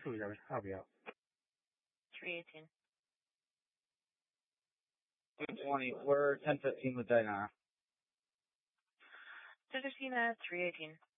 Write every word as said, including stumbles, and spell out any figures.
two seven. I'll be out. three eighteen. two twenty. We're ten fifteen with Diana. ten fifteen at three eighteen.